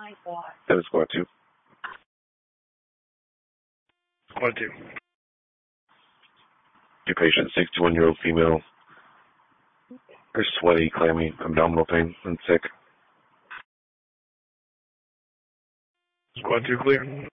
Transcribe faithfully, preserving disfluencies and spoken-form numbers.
That is squad two. Squad two. Your patient, sixty-one-year-old female. Her sweaty, clammy, abdominal pain, and sick. Squad two clear.